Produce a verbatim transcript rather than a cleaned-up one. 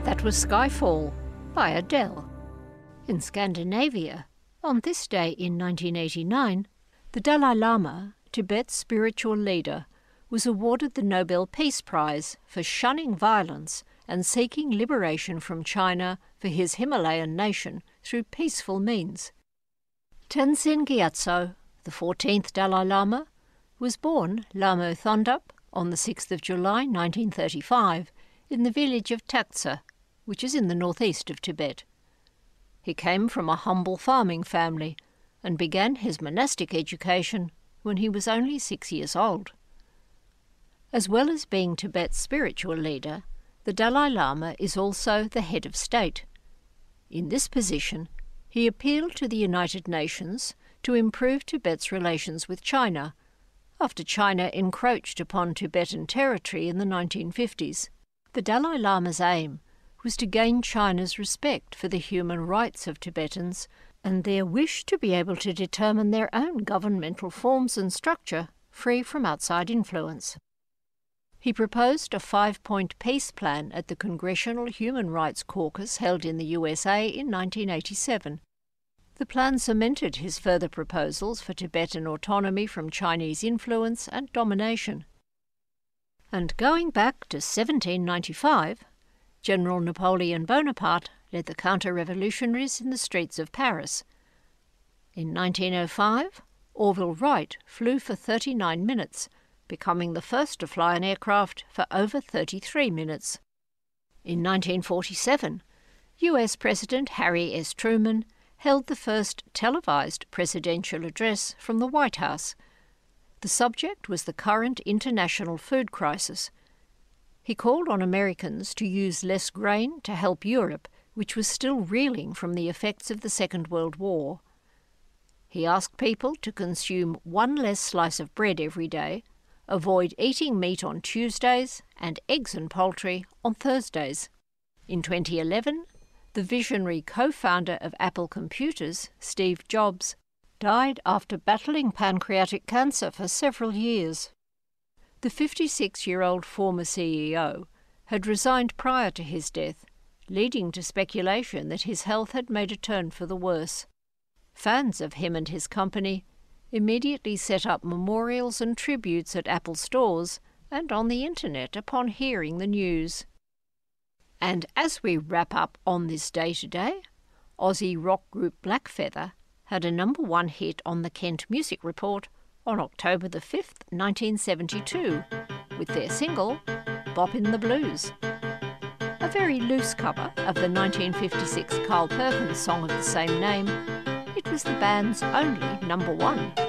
That was Skyfall by Adele. In Scandinavia, on this day in nineteen eighty-nine, the Dalai Lama, Tibet's spiritual leader, was awarded the Nobel Peace Prize for shunning violence and seeking liberation from China for his Himalayan nation through peaceful means. Tenzin Gyatso, the fourteenth Dalai Lama, was born Lamo Thondup on the sixth of July nineteen thirty-five in the village of Taktsa, which is in the northeast of Tibet. He came from a humble farming family and began his monastic education when he was only six years old. As well as being Tibet's spiritual leader, the Dalai Lama is also the head of state. In this position, he appealed to the United Nations to improve Tibet's relations with China, after China encroached upon Tibetan territory in the nineteen fifties. The Dalai Lama's aim was to gain China's respect for the human rights of Tibetans and their wish to be able to determine their own governmental forms and structure free from outside influence. He proposed a five-point peace plan at the Congressional Human Rights Caucus held in the U S A in nineteen eighty-seven. The plan cemented his further proposals for Tibetan autonomy from Chinese influence and domination. And going back to seventeen ninety-five, General Napoleon Bonaparte led the counter-revolutionaries in the streets of Paris. In nineteen oh five, Orville Wright flew for thirty-nine minutes, becoming the first to fly an aircraft for over thirty-three minutes. In nineteen forty-seven, U S President Harry S. Truman held the first televised presidential address from the White House. The subject was the current international food crisis. He called on Americans to use less grain to help Europe, which was still reeling from the effects of the Second World War. He asked people to consume one less slice of bread every day, avoid eating meat on Tuesdays and eggs and poultry on Thursdays. In twenty eleven, the visionary co-founder of Apple Computers, Steve Jobs, died after battling pancreatic cancer for several years. The fifty-six-year-old former C E O had resigned prior to his death, leading to speculation that his health had made a turn for the worse. Fans of him and his company immediately set up memorials and tributes at Apple stores and on the internet upon hearing the news. And as we wrap up on this day today, Aussie rock group Blackfeather had a number one hit on the Kent Music Report on October the fifth, nineteen seventy-two, with their single, Boppin' the Blues. A very loose cover of the nineteen fifty-six Carl Perkins song of the same name, it was the band's only number one.